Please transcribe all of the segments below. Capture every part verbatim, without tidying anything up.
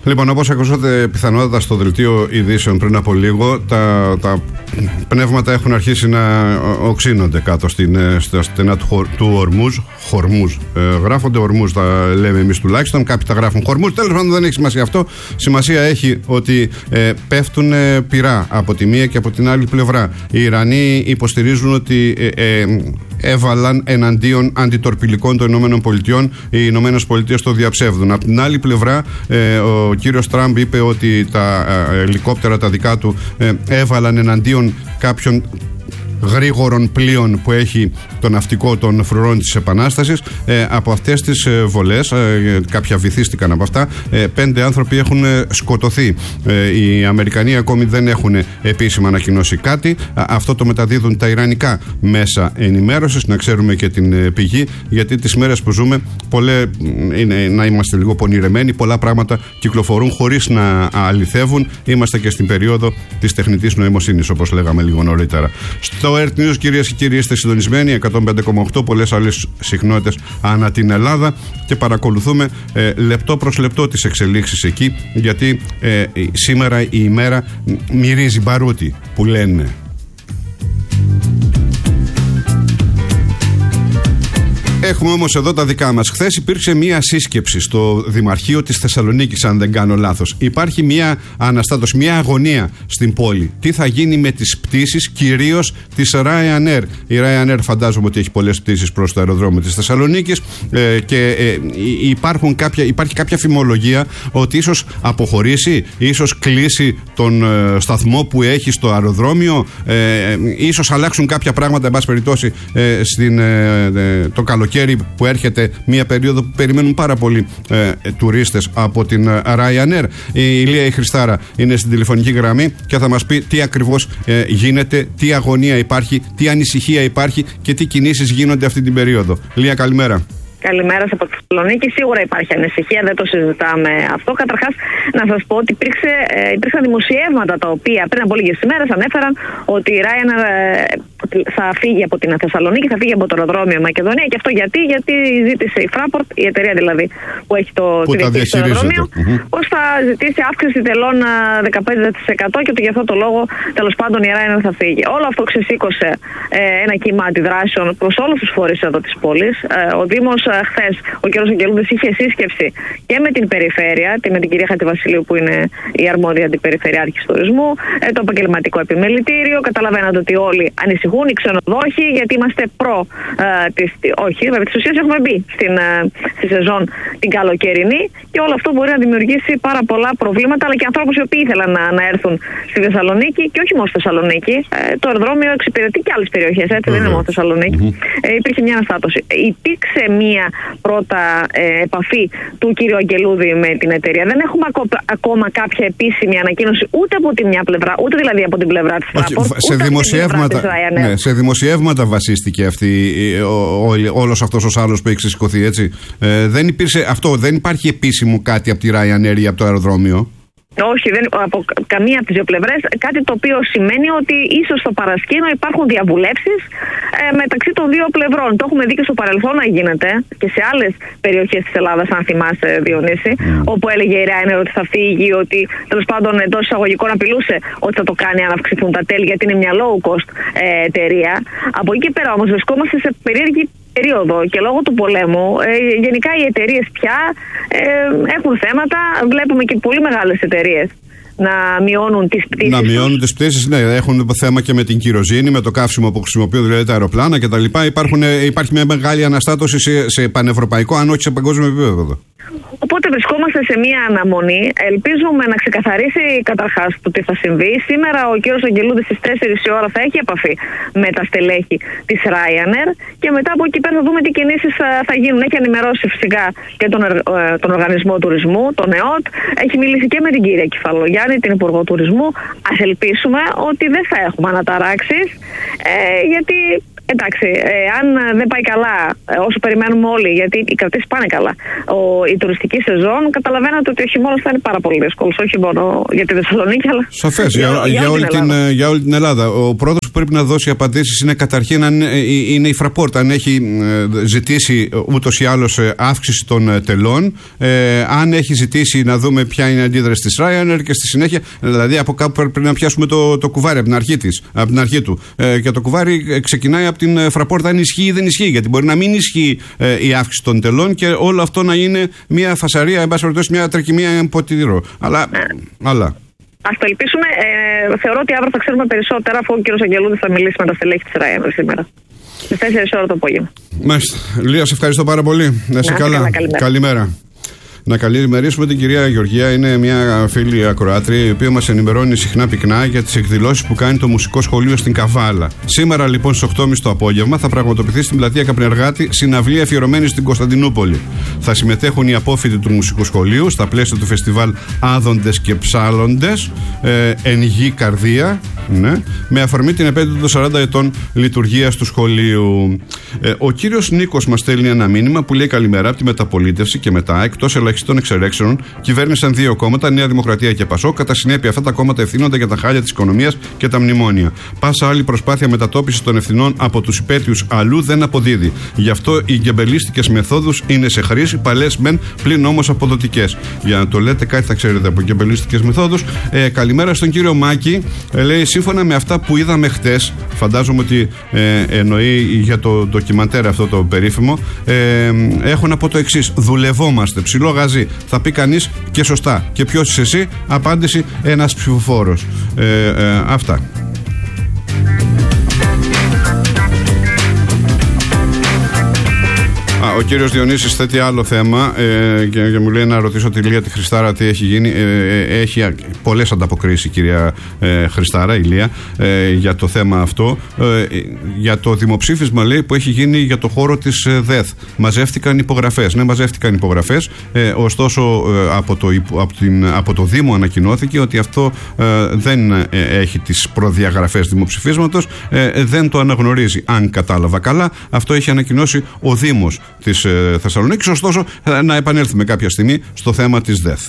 Λοιπόν, όπως ακούσατε πιθανότατα στο δελτίο ειδήσεων πριν από λίγο, τα, τα πνεύματα έχουν αρχίσει να οξύνονται κάτω στην, στα στενά του, του Ορμούζ. Χορμούζ. Ε, γράφονται Ορμούζ, τα λέμε εμείς τουλάχιστον. Κάποιοι τα γράφουν Χορμούζ. Τέλος πάντων, δεν έχει σημασία αυτό. Σημασία έχει ότι ε, πέφτουν ε, πυρά από τη μία και από την άλλη πλευρά. Οι Ιρανοί υποστηρίζουν ότι ε, ε, έβαλαν εναντίον αντιτορπιλικών των ΗΠΑ. Οι ΗΠΑ το διαψεύδουν. Από την άλλη πλευρά, ε, ο κύριος Τραμπ είπε ότι τα ε, ελικόπτερα τα δικά του ε, έβαλαν εναντίον κάποιων γρήγορων πλοίων που έχει το ναυτικό των φρουρών της Επανάστασης. Ε, από αυτές τις ε, βολές, ε, κάποια βυθίστηκαν από αυτά, ε, πέντε άνθρωποι έχουν ε, σκοτωθεί. Ε, οι Αμερικανοί ακόμη δεν έχουν επίσημα ανακοινώσει κάτι. Α, αυτό το μεταδίδουν τα ιρανικά μέσα ενημέρωσης, να ξέρουμε και την ε, πηγή, γιατί τις μέρες που ζούμε πολλέ, είναι, να είμαστε λίγο πονηρεμένοι, πολλά πράγματα κυκλοφορούν χωρίς να αληθεύουν. Είμαστε και στην περίοδο της τεχνητής νοημοσύνης, όπως λέγαμε λίγο νωρίτερα. Στο Earth News, κυρίες και κύριοι, είστε συντονισμένοι, εκατόν πέντε κόμμα οκτώ, πολλές άλλες συχνότητες ανά την Ελλάδα, και παρακολουθούμε ε, λεπτό προς λεπτό τις εξελίξεις εκεί, γιατί ε, σήμερα η ημέρα μυρίζει μπαρούτι, που λένε. Έχουμε όμως εδώ τα δικά μας. Χθες υπήρξε μία σύσκεψη στο Δημαρχείο της Θεσσαλονίκης, αν δεν κάνω λάθος. Υπάρχει μία αναστάτωση, μία αγωνία στην πόλη. Τι θα γίνει με τις πτήσεις, κυρίως της Ryanair. Η Ryanair φαντάζομαι ότι έχει πολλές πτήσεις προς το αεροδρόμιο της Θεσσαλονίκης ε, και ε, υπάρχουν κάποια, υπάρχει κάποια φημολογία ότι ίσως αποχωρήσει, ίσως κλείσει τον ε, σταθμό που έχει στο αεροδρόμιο, ε, ε, ίσως αλλάξουν κάποια πράγματα, εν πάση περιπτώσει, ε, στην, ε, ε, το καλοκαίρι που έρχεται, μια περίοδο που περιμένουν πάρα πολλοί ε, τουρίστες από την ε, Ryanair. Η Ηλία η Χριστάρα είναι στην τηλεφωνική γραμμή και θα μας πει τι ακριβώς ε, γίνεται, τι αγωνία υπάρχει, τι ανησυχία υπάρχει και τι κινήσεις γίνονται αυτή την περίοδο. Ηλία, καλημέρα. Καλημέρα από τη Θεσσαλονίκη. Σίγουρα υπάρχει ανησυχία, δεν το συζητάμε αυτό. Καταρχάς, να σας πω ότι υπήρξε, ε, υπήρξαν δημοσιεύματα τα οποία πριν από λίγες ημέρες ανέφεραν ότι η Ryanair ε, θα φύγει από την Θεσσαλονίκη, θα φύγει από το αεροδρόμιο Μακεδονία. Και αυτό γιατί, γιατί ζήτησε η Fraport, η εταιρεία δηλαδή που έχει το διαχείριση του αεροδρομίου, mm-hmm. πως θα ζητήσει αύξηση τελών δεκαπέντε τοις εκατό και ότι γι' αυτό το λόγο τέλος πάντων η Ryanair θα φύγει. Όλο αυτό ξεσήκωσε ε, ένα κύμα αντιδράσεων προς όλους τους φορείς εδώ της πόλης. Ε, ο Δήμος χθες, ο κ. Αγγελούδης, είχε σύσκεψη και με την περιφέρεια, με την κυρία Χατζηβασιλείου που είναι η αρμόδια αντιπεριφερειάρχης τουρισμού, το επαγγελματικό επιμελητήριο. Καταλαβαίνετε ότι όλοι ανησυχούν, οι ξενοδόχοι, γιατί είμαστε προ ε, της, όχι, βέβαια της ουσίας έχουμε μπει στην, ε, στη σεζόν την καλοκαιρινή και όλο αυτό μπορεί να δημιουργήσει πάρα πολλά προβλήματα, αλλά και ανθρώπους οι οποίοι ήθελαν να, να έρθουν στη Θεσσαλονίκη και όχι μόνο στη Θεσσαλονίκη. Ε, το αεροδρόμιο εξυπηρετεί και άλλες περιοχές, έτσι, mm-hmm. δεν είναι μόνο Θεσσαλονίκη. Mm-hmm. Ε, υπήρχε μια αναστάτωση. Υπήρξε μια πρώτα ε, επαφή του κύριου Αγγελούδη με την εταιρεία. Δεν έχουμε ακόμα κάποια επίσημη ανακοίνωση ούτε από τη μια πλευρά, ούτε δηλαδή από την πλευρά της Fraport, σε δημοσιεύματα, ναι, σε δημοσιεύματα βασίστηκε αυτή, όλος αυτός ο άλλος που έχει ξεσηκωθεί, έτσι. Ε, δεν υπήρξε αυτό, δεν υπάρχει επίσημο κάτι από τη Ryanair ή από το αεροδρόμιο. Όχι, δεν, από καμία από τις δύο πλευρές. Κάτι το οποίο σημαίνει ότι ίσως στο παρασκήνιο υπάρχουν διαβουλεύσεις ε, μεταξύ των δύο πλευρών. Το έχουμε δει και στο παρελθόν να γίνεται και σε άλλες περιοχές της Ελλάδας, αν θυμάσαι, Διονύση, mm. όπου έλεγε η Ryanair ότι θα φύγει, ότι τέλος πάντων εντός εισαγωγικών απειλούσε ότι θα το κάνει αν αυξηθούν τα τέλη, γιατί είναι μια low cost ε, εταιρεία. Από εκεί και πέρα όμως βρισκόμαστε σε περίεργη περίοδο και λόγω του πολέμου ε, γενικά οι εταιρείες πια ε, έχουν θέματα. Βλέπουμε και πολύ μεγάλες εταιρείες να μειώνουν τις πτήσεις. Να μειώνουν τις πτήσεις, ναι. Έχουν θέμα και με την κυροζήνη, με το καύσιμο που χρησιμοποιούν δηλαδή τα αεροπλάνα κτλ. Υπάρχει μια μεγάλη αναστάτωση σε, σε πανευρωπαϊκό, αν όχι σε παγκόσμιο επίπεδο. Οπότε βρισκόμαστε σε μία αναμονή. Ελπίζουμε να ξεκαθαρίσει καταρχάς το τι θα συμβεί. Σήμερα ο κύριος Αγγελούδης στις τέσσερις η ώρα θα έχει επαφή με τα στελέχη της Ryanair και μετά από εκεί πέρα θα δούμε τι κινήσεις θα, θα γίνουν. Έχει ενημερώσει φυσικά και τον, ε, τον Οργανισμό Τουρισμού, τον ΕΟΤ. Έχει μιλήσει και με την κυρία Κεφαλογιάννη, την Υπουργό Τουρισμού. Ας ελπίσουμε ότι δεν θα έχουμε αναταράξεις, ε, γιατί Εντάξει, ε, αν δεν πάει καλά, ε, όσο περιμένουμε όλοι, γιατί οι κρατήσεις πάνε καλά, ο, η τουριστική σεζόν, καταλαβαίνετε ότι ο χειμώνας θα είναι πάρα πολύ δύσκολος. Όχι μόνο για τη Θεσσαλονίκη, αλλά. Σαφές, για, για, για, όλη την, για όλη την Ελλάδα. Ο πρώτος που πρέπει να δώσει απαντήσεις είναι καταρχήν αν είναι η Fraport, αν έχει ζητήσει ούτως ή άλλως αύξηση των τελών, ε, αν έχει ζητήσει να δούμε ποια είναι η αντίδραση της Ryanair και στη συνέχεια, δηλαδή από κάπου πρέπει να πιάσουμε το, το κουβάρι από την αρχή, της, από την αρχή του. Ε, και το κουβάρι ξεκινάει από την Fraport αν ισχύει ή δεν ισχύει, γιατί μπορεί να μην ισχύει ε, η αύξηση των τελών και όλο αυτό να είναι μια φασαρία, εν πάση περιπτώσει μια τρεκυμία ποτήρω. Αλλά. αλλά. Ας το ελπίσουμε. Ε, θεωρώ ότι αύριο θα ξέρουμε περισσότερα, αφού ο κ. Αγγελούδης θα μιλήσει με τα στελέχη της Ryanair σήμερα. Στις τέσσερις ώρα το απόγευμα. Μάλιστα. Λία, σε ευχαριστώ πάρα πολύ. Να είσαι καλά. καλά. Καλημέρα. Καλημέρα. Να καλημερίσουμε την κυρία Γεωργία, είναι μια φίλη ακροάτρια η οποία μας ενημερώνει συχνά πυκνά για τις εκδηλώσεις που κάνει το Μουσικό Σχολείο στην Καβάλα. Σήμερα λοιπόν στις οκτώ και μισή το απόγευμα θα πραγματοποιηθεί στην πλατεία Καπνεργάτη συναυλία αφιερωμένη στην Κωνσταντινούπολη. Θα συμμετέχουν οι απόφοιτοι του Μουσικού Σχολείου στα πλαίσια του φεστιβάλ Άδοντες και Ψάλλοντες, ε, εν γη καρδία, ναι, με αφορμή την επέτειο των σαράντα ετών λειτουργίας του σχολείου. Ε, ο κύριος Νίκος μας στέλνει ένα μήνυμα που λέει καλημέρα από τη μεταπολίτευση και μετά, εκτός ελαχιστών εξαιρέξεων, κυβέρνησαν δύο κόμματα, Νέα Δημοκρατία και Πασόκ. Κατά συνέπεια, αυτά τα κόμματα ευθύνονται για τα χάλια της οικονομίας και τα μνημόνια. Πάσα άλλη προσπάθεια μετατόπισης των ευθυνών από τους υπέτειους αλλού δεν αποδίδει. Γι' αυτό οι γκεμπελίστικες μεθόδους είναι σε χρήση, παλές μεν, πλην όμως αποδοτικές. Για να το λέτε κάτι θα ξέρετε από γκεμπελίστικες μεθόδους. Ε, καλημέρα στον κύριο Μάκη. Ε, λέει, σύμφωνα με αυτά που είδαμε χτες, φαντάζομαι ότι ε, εννοεί για το ντοκιμαντέρ αυτό το περίφημο, ε, έχω να πω το εξής. Δουλευόμαστε, ψηλό γαζί. Θα πει κανείς και σωστά. Και ποιος είσαι εσύ? Απάντηση, ένας ψηφοφόρος. Ε, ε, αυτά. Α, ο κύριος Διονύσης θέτει άλλο θέμα ε, και, και μου λέει να ρωτήσω τη Λία τη Χριστάρα τι έχει γίνει. Ε, ε, έχει πολλές ανταποκρίσεις η κυρία ε, Χριστάρα, η Λία, ε, για το θέμα αυτό. Ε, για το δημοψήφισμα, λέει, που έχει γίνει για το χώρο της ε, ΔΕΘ. Μαζεύτηκαν υπογραφές. Ναι, μαζεύτηκαν υπογραφές. Ε, ωστόσο, ε, από, το, από, την, από το Δήμο ανακοινώθηκε ότι αυτό ε, δεν ε, έχει τις προδιαγραφές δημοψηφίσματος, ε, δεν το αναγνωρίζει. Αν κατάλαβα καλά, αυτό έχει ανακοινώσει ο Δήμος της ε, Θεσσαλονίκης. Ωστόσο, ε, να επανέλθουμε κάποια στιγμή στο θέμα της ΔΕΘ.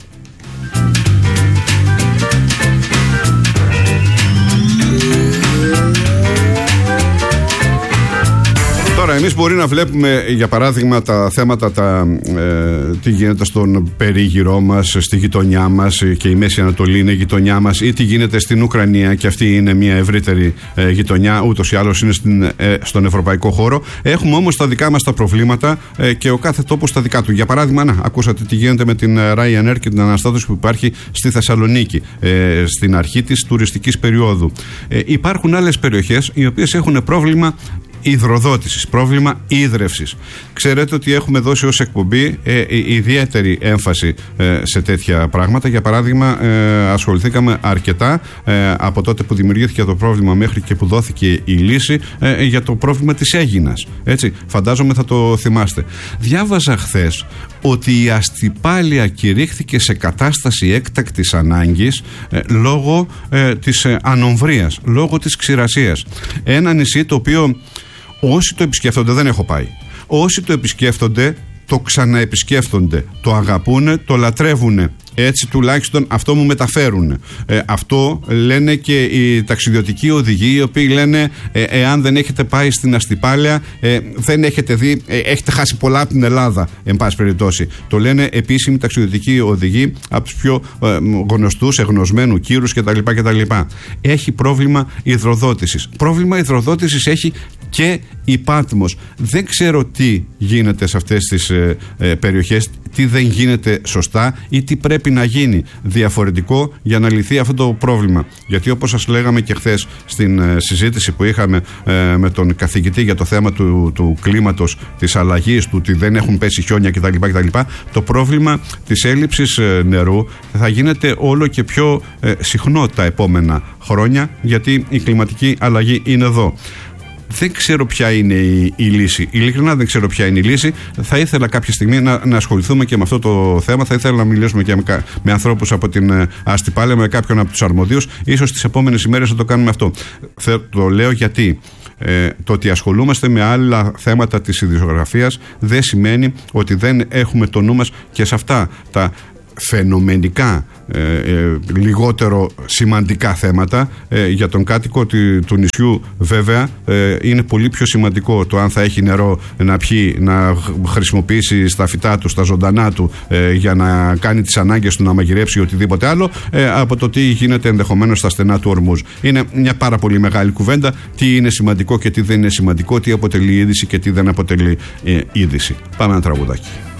Τώρα, εμείς μπορεί να βλέπουμε, για παράδειγμα, τα θέματα, τα, ε, τι γίνεται στον περίγυρό μας, στη γειτονιά μας, και η Μέση Ανατολή είναι η γειτονιά μας, ή τι γίνεται στην Ουκρανία, και αυτή είναι μια ευρύτερη ε, γειτονιά, ούτως ή άλλως είναι στην, ε, στον ευρωπαϊκό χώρο. Έχουμε όμως τα δικά μας τα προβλήματα ε, και ο κάθε τόπος τα δικά του. Για παράδειγμα, να, ακούσατε τι γίνεται με την Ryanair και την αναστάτωση που υπάρχει στη Θεσσαλονίκη, ε, στην αρχή της τουριστικής περίοδου. Ε, υπάρχουν άλλες περιοχές οι οποίες έχουν πρόβλημα υδροδότησης, πρόβλημα ίδρευσης. Ξέρετε ότι έχουμε δώσει ως εκπομπή ε, ιδιαίτερη έμφαση ε, σε τέτοια πράγματα. Για παράδειγμα, ε, ασχοληθήκαμε αρκετά ε, από τότε που δημιουργήθηκε το πρόβλημα μέχρι και που δόθηκε η λύση ε, για το πρόβλημα της Αίγινας. Έτσι, φαντάζομαι θα το θυμάστε. Διάβαζα χθες ότι η Αστυπάλεια κηρύχθηκε σε κατάσταση έκτακτης ανάγκης ε, λόγω ε, της ε, ανομβρίας, λόγω της ξηρασίας. Ένα νησί το οποίο όσοι το επισκέφτονται, δεν έχω πάει, όσοι το επισκέφτονται το ξαναεπισκέφτονται, το αγαπούνε, το λατρεύουνε. Έτσι τουλάχιστον αυτό μου μεταφέρουν. Ε, αυτό λένε και οι ταξιδιωτικοί οδηγοί, οι οποίοι λένε ε, εάν δεν έχετε πάει στην Αστυπάλεια, ε, δεν έχετε δει, ε, έχετε χάσει πολλά από την Ελλάδα, εν πάση περιπτώσει. Το λένε επίσημοι ταξιδιωτικοί οδηγοί από τους πιο ε, γνωστούς, εγνωσμένου κύρους κτλ, κτλ. Έχει πρόβλημα υδροδότησης. Πρόβλημα υδροδότησης έχει και η Πάτμος. Δεν ξέρω τι γίνεται σε αυτές τις ε, ε, περιοχές, τι δεν γίνεται σωστά ή τι πρέπει να γίνει διαφορετικό για να λυθεί αυτό το πρόβλημα. Γιατί όπως σας λέγαμε και χθες στην ε, συζήτηση που είχαμε ε, με τον καθηγητή για το θέμα του, του κλίματος, της αλλαγής, του ότι δεν έχουν πέσει χιόνια κτλ, κτλ, το πρόβλημα της έλλειψης ε, νερού θα γίνεται όλο και πιο ε, συχνό τα επόμενα χρόνια, γιατί η κλιματική αλλαγή είναι εδώ. Δεν ξέρω ποια είναι η, η λύση. Ειλικρινά δεν ξέρω ποια είναι η λύση. Θα ήθελα κάποια στιγμή να, να ασχοληθούμε και με αυτό το θέμα. Θα ήθελα να μιλήσουμε και με, με ανθρώπους από την Αστυπάλεια, με κάποιον από τους αρμοδίους. Ίσως τις επόμενες ημέρες θα το κάνουμε αυτό. Θα, το λέω γιατί Ε, το ότι ασχολούμαστε με άλλα θέματα της ειδησιογραφίας δεν σημαίνει ότι δεν έχουμε το νου μας και σε αυτά τα φαινομενικά ε, ε, λιγότερο σημαντικά θέματα. Ε, για τον κάτοικο του νησιού βέβαια ε, είναι πολύ πιο σημαντικό το αν θα έχει νερό να πιει, να χρησιμοποιήσει στα φυτά του, στα ζωντανά του, ε, για να κάνει τις ανάγκες του, να μαγειρέψει ή οτιδήποτε άλλο, ε, από το τι γίνεται ενδεχομένως στα στενά του Ορμούζ. Είναι μια πάρα πολύ μεγάλη κουβέντα τι είναι σημαντικό και τι δεν είναι σημαντικό, τι αποτελεί είδηση και τι δεν αποτελεί ε, είδηση. Πάμε ένα τραγουδάκι.